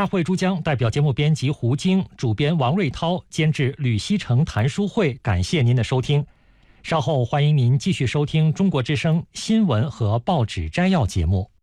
佳慧珠江代表节目编辑胡晶、主编王瑞涛、监制吕希成、谭书慧，感谢您的收听。稍后欢迎您继续收听中国之声新闻和报纸摘要节目。